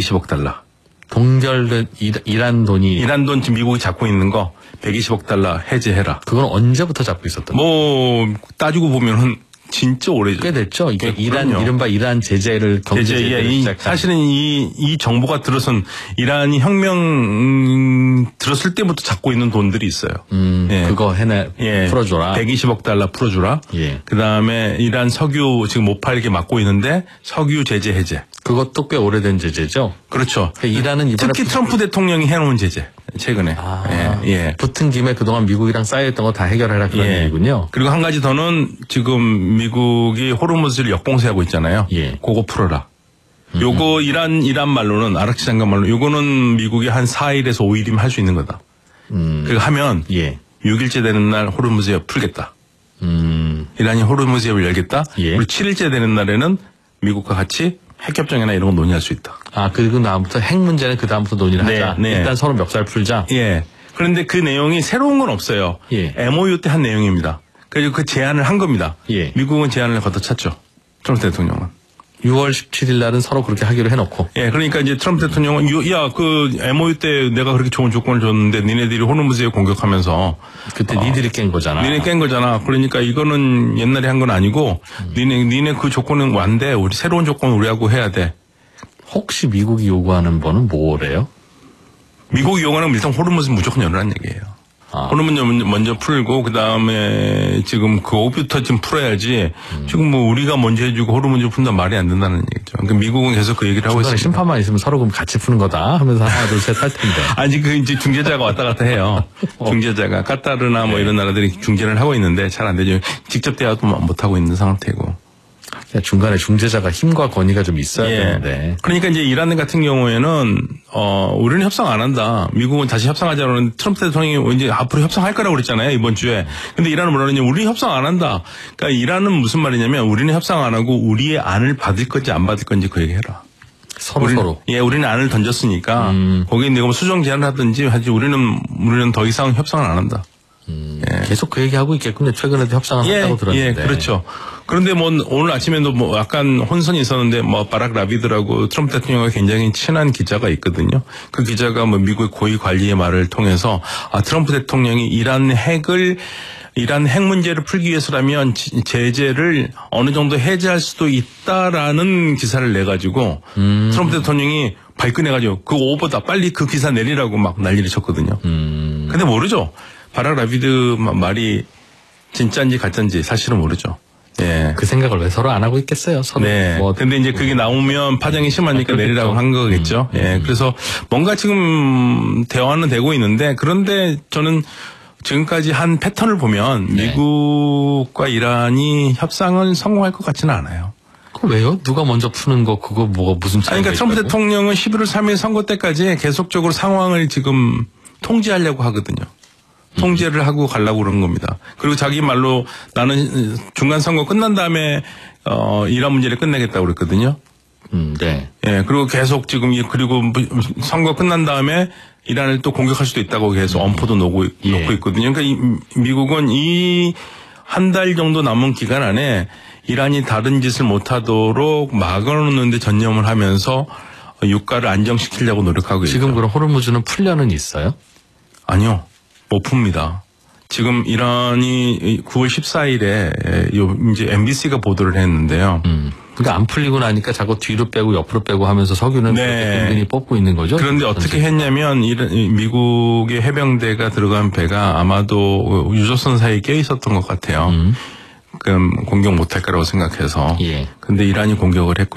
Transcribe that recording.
120억 달러. 동결된 이란 돈이. 이란 돈 지금 미국이 잡고 있는 거 120억 달러 해제해라. 그건 언제부터 잡고 있었던 거예요? 뭐 따지고 보면은 진짜 오래죠. 꽤 됐죠. 이게 그럼요. 이른바 이란 제재를 제재, 사실은 이 정부가 들어선 이란이 혁명 들었을 때부터 잡고 있는 돈들이 있어요. 예. 그거 풀어줘라. 120억 달러 풀어주라. 예. 그 다음에 이란 석유 지금 모파 이렇게 막고 있는데 석유 제재 해제. 그것도 꽤 오래된 제재죠. 그렇죠. 그러니까 이란은 이번에 특히 트럼프 대통령이 해놓은 제재. 최근에. 예. 붙은 김에 그동안 미국이랑 쌓여있던 거 다 해결해라 그런 얘기군요. 그리고 한 가지 더는 지금 미국이 호르무즈를 역봉쇄하고 있잖아요. 예. 그거 풀어라. 요거 이란 말로는 아락치 장관 말로 요거는 미국이 한 4일에서 5일이면 할 수 있는 거다. 그거 하면 6일째 되는 날 호르무즈 협 풀겠다. 이란이 호르무즈 협을 열겠다. 그리고 7일째 되는 날에는 미국과 같이 핵협정이나 이런 거 논의할 수 있다. 그리고 다음부터 핵 문제는 그 다음부터 논의를 하자. 일단 서로 멱살 풀자. 예. 그런데 그 내용이 새로운 건 없어요. MOU 때 한 내용입니다. 그래서 그 제안을 한 겁니다. 미국은 제안을 걷어찼죠. 트럼프 대통령은. 6월 17일 날은 서로 그렇게 하기로 해놓고. 그러니까 이제 트럼프 대통령은 그 MOU 때 내가 그렇게 좋은 조건을 줬는데 니네들이 호르무즈에 공격하면서 그때 니들이 깬 거잖아. 니네 깬 거잖아. 그러니까 이거는 옛날에 한 건 아니고 니네 그 조건은 완대. 우리 새로운 조건 우리하고 해야 돼. 혹시 미국이 요구하는 거는 뭐래요? 미국이 요구하는 건 일단 호르무즈 무조건 열으라는 얘기예요. 호르무즈 먼저 풀고 그다음에 지금 그거부터 지금 풀어야지. 지금 뭐 우리가 먼저 해주고 호르무즈 푼다 말이 안 된다는 얘기죠. 그러니까 미국은 계속 그 얘기를 하고 있습니다. 심판만 있으면 서로 그럼 같이 푸는 거다 하면서 하나 둘 셋 할 텐데. 아니 그 이제 중재자가 왔다 갔다 해요. 중재자가 카타르나 뭐 이런 나라들이 중재를 하고 있는데 잘 안 되죠. 직접 대화도 못 하고 있는 상태고. 중간에 중재자가 힘과 권위가 좀 있어야 되는데. 그러니까 이제 이란 같은 경우에는 우리는 협상 안 한다. 미국은 다시 협상하자는 트럼프 대통령이 이제 앞으로 협상할 거라고 그랬잖아요, 이번 주에. 근데 이란은 뭐라 그러냐? 우리 협상 안 한다. 그러니까 이란은 무슨 말이냐면 우리는 협상 안 하고 우리의 안을 받을 건지 안 받을 건지 그 얘기해라. 서로. 우리는 안을 던졌으니까 거기에 내가 뭐 수정 제안을 하든지 하지 우리는 더 이상 협상을 안 한다. 계속 그 얘기하고 있겠군요. 최근에도 협상을 한다고 들었는데. 그렇죠. 그런데 뭐 오늘 아침에도 뭐 약간 혼선이 있었는데 뭐 바락 라비드라고 트럼프 대통령과 굉장히 친한 기자가 있거든요. 그 기자가 뭐 미국의 고위 관리의 말을 통해서 트럼프 대통령이 이란 핵 문제를 풀기 위해서라면 제재를 어느 정도 해제할 수도 있다라는 기사를 내가지고 트럼프 대통령이 발끈해가지고 그거 오버다 빨리 그 기사 내리라고 막 난리를 쳤거든요. 근데 모르죠. 바락 라비드 말이 진짜인지 가짜인지 사실은 모르죠. 그 생각을 왜 서로 안 하고 있겠어요. 서로. 근데 이제 그게 나오면 파장이 심하니까 내리라고 한 거겠죠. 그래서 뭔가 지금 대화는 되고 있는데 그런데 저는 지금까지 한 패턴을 보면 미국과 이란이 협상은 성공할 것 같지는 않아요. 왜요? 누가 먼저 푸는 거 그거 뭐가 무슨 차이가 그러니까 트럼프 대통령은 11월 3일 선거 때까지 계속적으로 상황을 지금 통제하려고 하거든요. 통제를 하고 가려고 그런 겁니다. 그리고 자기 말로 나는 중간 선거 끝난 다음에 이란 문제를 끝내겠다고 그랬거든요. 그리고 계속 지금 그리고 선거 끝난 다음에 이란을 또 공격할 수도 있다고 계속 엄포도 놓고 있거든요. 그러니까 미국은 이 한 달 정도 남은 기간 안에 이란이 다른 짓을 못하도록 막아놓는 데 전념을 하면서 유가를 안정시키려고 노력하고 있죠. 지금 그럼 호르무즈는 풀려는 있어요? 아니요. 못 풉니다. 지금 이란이 9월 14일에 이제 MBC가 보도를 했는데요. 그러니까 안 풀리고 나니까 자꾸 뒤로 빼고 옆으로 빼고 하면서 석유는 은근히 뽑고 있는 거죠. 그런데 어떻게 했냐면 미국의 해병대가 들어간 배가 아마도 유조선 사이에 껴 있었던 것 같아요. 그럼 공격 못할 거라고 생각해서. 근데 이란이 공격을 했고